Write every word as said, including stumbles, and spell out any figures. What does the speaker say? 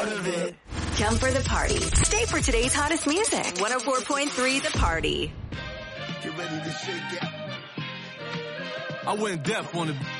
part of it. Come for the party. Stay for today's hottest music. one oh four point three The Party. Get ready to shake it. I went deaf on the